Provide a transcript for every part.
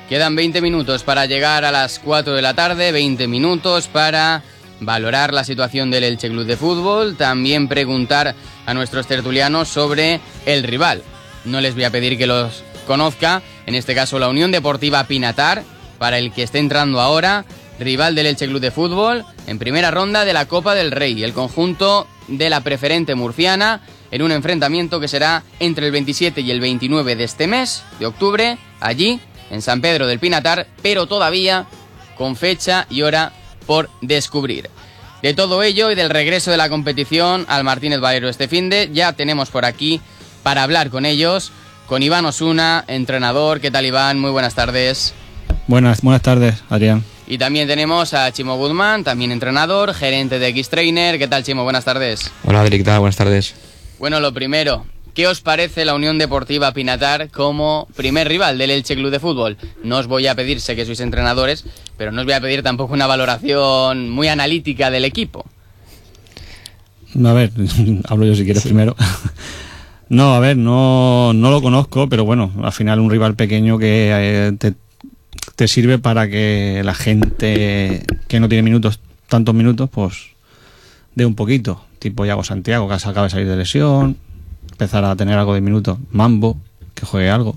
Quedan 20 minutos para llegar a las 4 de la tarde, 20 minutos para valorar la situación del Elche Club de Fútbol, también preguntar a nuestros tertulianos sobre el rival. No les voy a pedir que los conozca, en este caso la Unión Deportiva Pinatar, para el que esté entrando ahora, rival del Elche Club de Fútbol, en primera ronda de la Copa del Rey, el conjunto de la Preferente murciana, en un enfrentamiento que será entre el 27 y el 29 de este mes, de octubre, allí, en San Pedro del Pinatar, pero todavía con fecha y hora por descubrir. De todo ello y del regreso de la competición al Martínez Valero este finde, ya tenemos por aquí para hablar con ellos, con Iván Osuna, entrenador. ¿Qué tal, Iván? Muy buenas tardes. Buenas tardes, Adrián. Y también tenemos a Chimo Guzmán, también entrenador, gerente de X-Trainer. ¿Qué tal, Chimo? Buenas tardes. Hola, Adri, ¿qué tal? Buenas tardes. Bueno, lo primero, ¿qué os parece la Unión Deportiva Pinatar como primer rival del Elche Club de Fútbol? No os voy a pedir, sé que sois entrenadores, pero no os voy a pedir tampoco una valoración muy analítica del equipo. A ver, hablo yo si quieres primero. No, a ver, no lo conozco, pero bueno, al final un rival pequeño que te sirve para que la gente que no tiene tantos minutos, pues dé un poquito. Tipo Yago Santiago, que acaba de salir de lesión, empezar a tener algo de minutos. Mambo, que juegue algo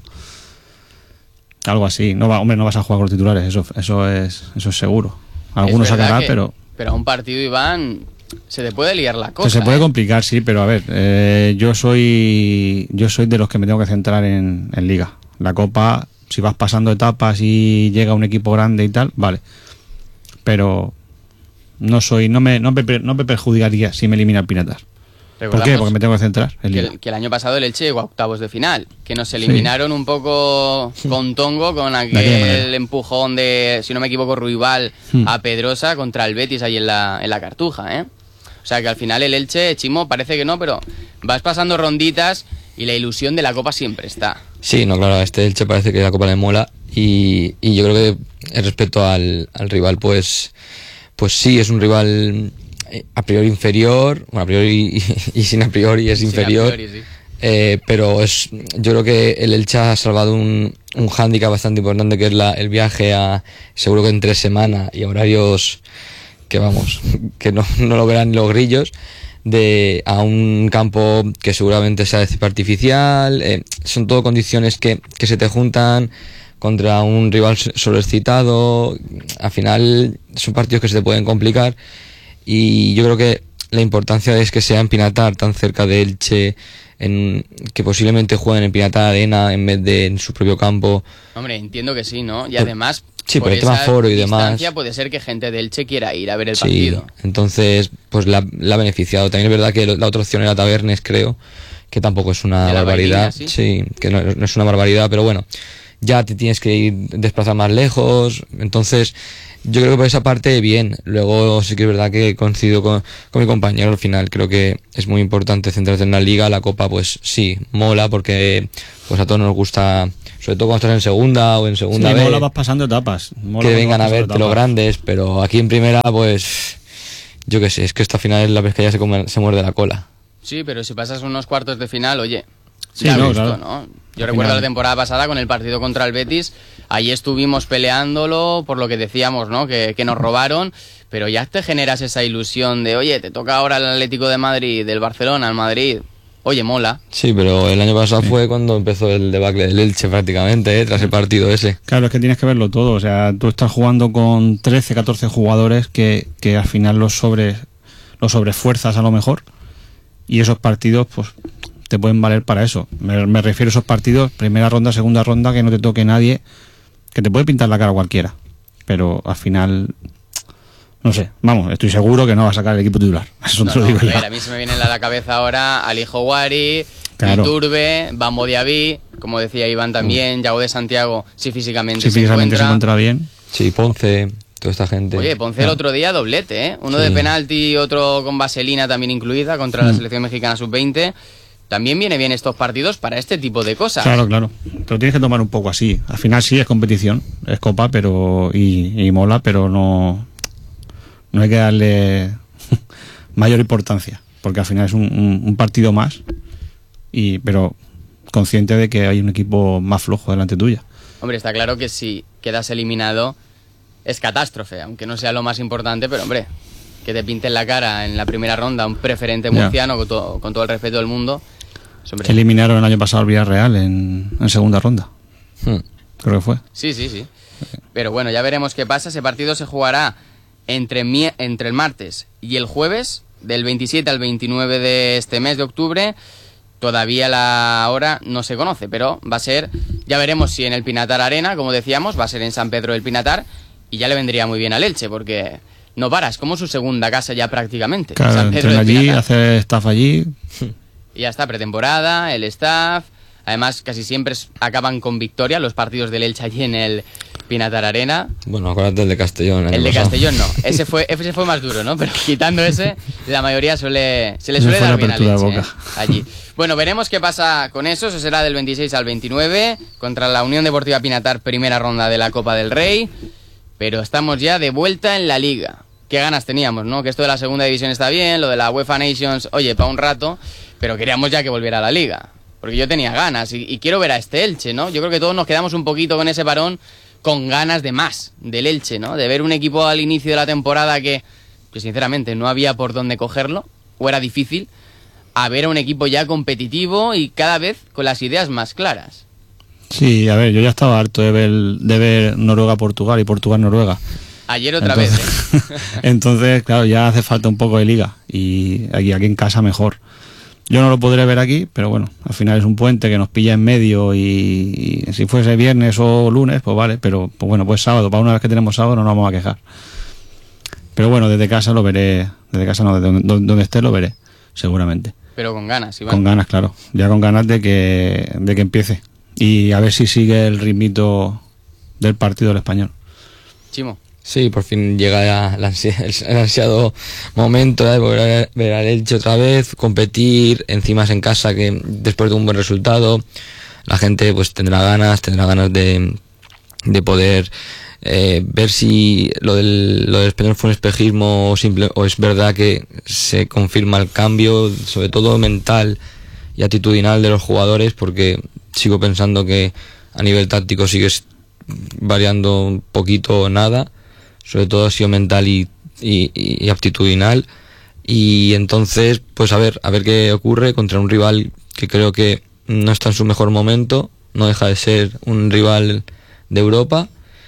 así. Hombre, no vas a jugar con los titulares, eso es seguro. Algunos sacará, pero a un partido, Iván, se te puede liar la cosa. Se puede complicar, sí, pero a ver, yo soy de los que me tengo que centrar en Liga. La Copa, si vas pasando etapas y llega un equipo grande y tal, vale, pero no me perjudicaría si me elimina el Pinatar. ¿Por qué? Porque me tengo que centrar en Liga. Que el año pasado el Elche llegó a octavos de final, que nos eliminaron un poco con tongo, con aquel empujón de, si no me equivoco, Ruibal a Pedrosa contra el Betis ahí en la Cartuja, ¿eh? O sea que al final el Elche, Chimo, parece que no, pero vas pasando ronditas y la ilusión de la Copa siempre está. Sí, no, claro, a este Elche parece que la Copa le mola y yo creo que respecto al rival, pues sí, es un rival a priori inferior, bueno, a priori y sin a priori es inferior, priori, sí. Pero yo creo que el Elche ha salvado un hándicap bastante importante, que es el viaje seguro que en 3 semanas y horarios que vamos, que no lo verán ni los grillos, a un campo que seguramente sea de césped artificial. Son todo condiciones que se te juntan contra un rival sobreexcitado. Al final son partidos que se te pueden complicar y yo creo que la importancia es que sea en Pinatar, tan cerca de Elche, que posiblemente jueguen en Pinatar Arena en vez de en su propio campo. Hombre, entiendo que sí, ¿no? Y además, sí, por el tema foro y demás, puede ser que gente de Elche quiera ir a ver el partido. Entonces, pues la ha beneficiado. También es verdad que la otra opción era Tabernes, creo, que tampoco es una barbaridad. Vainilla, sí, que no es una barbaridad, pero bueno, ya te tienes que desplazar más lejos. Entonces, yo creo que por esa parte bien. Luego sí que es verdad que coincido con mi compañero al final. Creo que es muy importante centrarse en la Liga. La Copa, pues sí, mola porque pues a todos nos gusta, sobre todo cuando estás en segunda o en segunda sí, B. Mola, vas pasando etapas. Que vengan a verte los grandes, pero aquí en primera, pues yo qué sé, es que esta final es la vez que ya se muerde la cola. Sí, pero si pasas unos cuartos de final, oye, sí, no, gusto, claro. ¿no? Yo recuerdo la temporada pasada con el partido contra el Betis, ahí estuvimos peleándolo por lo que decíamos, ¿no? Que nos robaron, pero ya te generas esa ilusión de, oye, te toca ahora el Atlético de Madrid, del Barcelona, al Madrid. Oye, mola. Sí, pero el año pasado fue cuando empezó el debacle del Elche prácticamente, tras el partido ese. Claro, es que tienes que verlo todo. O sea, tú estás jugando con 13, 14 jugadores que al final los sobrefuerzas a lo mejor. Y esos partidos, pues, te pueden valer para eso. Me refiero a esos partidos, primera ronda, segunda ronda, que no te toque nadie, que te puede pintar la cara cualquiera. Pero al final, no sé, vamos, estoy seguro que no va a sacar el equipo titular. Eso te lo digo ya. A ver, a mí se me viene a la cabeza ahora Ali Houari, claro. Iturbe, Bambo Diaby, como decía Iván también, Yago de Santiago, si físicamente se encuentra bien. Sí, Ponce, toda esta gente. Oye, Ponce el otro día doblete, ¿eh? Uno de penalti, otro con vaselina también incluida contra la selección mexicana sub-20. También viene bien estos partidos para este tipo de cosas. Claro. Te lo tienes que tomar un poco así. Al final sí es competición, es copa, pero y mola, pero no hay que darle mayor importancia, porque al final es un partido más, pero consciente de que hay un equipo más flojo delante tuya. Hombre, está claro que si quedas eliminado es catástrofe, aunque no sea lo más importante, pero hombre, que te pinten la cara en la primera ronda un preferente murciano con todo el respeto del mundo. Pues, hombre. Eliminaron el año pasado al Villarreal en segunda ronda. Creo que fue. Sí. Pero bueno, ya veremos qué pasa. Ese partido se jugará entre el martes y el jueves, del 27 al 29 de este mes de octubre. Todavía la hora no se conoce, pero va a ser, ya veremos si en el Pinatar Arena, como decíamos, va a ser en San Pedro del Pinatar, y ya le vendría muy bien al Elche, porque no para, es como su segunda casa ya prácticamente. Claro, San Pedro entrena del allí, Pinatar. hace staff allí. Y ya está, pretemporada, el staff. Además, casi siempre acaban con victoria los partidos del Elche allí en el Pinatar Arena. Bueno, acuérdate el de Castellón. El de pasado. Castellón no, ese fue más duro, ¿no? Pero quitando ese, la mayoría se le suele fue dar la bien al apertura de Elche, boca. allí. Bueno, veremos qué pasa con eso. Eso será del 26 al 29 contra la Unión Deportiva Pinatar, primera ronda de la Copa del Rey. Pero estamos ya de vuelta en la Liga. Qué ganas teníamos, ¿no? Que esto de la segunda división está bien, lo de la UEFA Nations, oye, para un rato, pero queríamos ya que volviera a la Liga. Porque yo tenía ganas y quiero ver a este Elche, ¿no? Yo creo que todos nos quedamos un poquito con ese parón, con ganas de más del Elche, ¿no? De ver un equipo al inicio de la temporada que sinceramente no había por dónde cogerlo, o era difícil, a ver a un equipo ya competitivo y cada vez con las ideas más claras. Sí, a ver, yo ya estaba harto de ver Noruega-Portugal y Portugal-Noruega. Ayer otra vez, ¿eh? Entonces, claro, ya hace falta un poco de liga y aquí en casa mejor. Yo no lo podré ver aquí, pero bueno, al final es un puente que nos pilla en medio y si fuese viernes o lunes, pues vale, pero pues bueno, pues sábado, para una vez que tenemos sábado no nos vamos a quejar. Pero bueno, desde casa lo veré, desde casa no, desde donde esté lo veré, seguramente. Pero con ganas, Iván. Con ganas, claro, ya con ganas de que empiece y a ver si sigue el ritmito del partido del Español. Chimo. Sí, por fin llega el ansiado momento de volver a ver al Elche otra vez, competir, encima es en casa, que después de un buen resultado la gente pues tendrá ganas de poder ver si lo del Español fue un espejismo o es verdad que se confirma el cambio, sobre todo mental y actitudinal de los jugadores, porque sigo pensando que a nivel táctico sigues variando un poquito o nada. Sobre todo ha sido mental y aptitudinal, y entonces pues a ver qué ocurre contra un rival que creo que no está en su mejor momento, no deja de ser un rival de Europa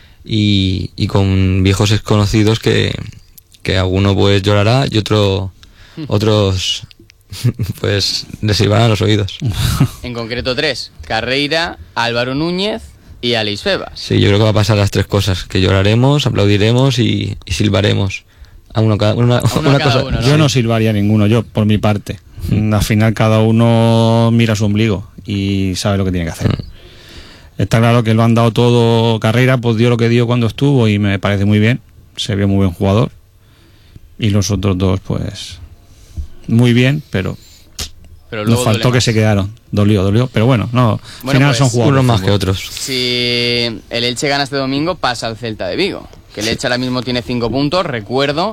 y con viejos desconocidos que alguno pues llorará y otros pues les silbarán los oídos. En concreto 3, Carreira, Álvaro Núñez y Alex Febas. Sí, yo creo que va a pasar las tres cosas, que lloraremos, aplaudiremos y silbaremos. A uno cada uno cosa. uno, ¿no? Yo no silbaría ninguno, yo por mi parte. Al final cada uno mira su ombligo y sabe lo que tiene que hacer. Está claro que lo han dado todo. Carreira pues dio lo que dio cuando estuvo y me parece muy bien, se vio muy buen jugador, y los otros dos pues muy bien, pero luego nos faltó que se quedaron. Dolió, pero bueno, no, al final pues, son jugadores. Unos más de que fútbol. otros. Si el Elche gana este domingo, pasa al Celta de Vigo. Que el Elche ahora mismo tiene 5 puntos, recuerdo,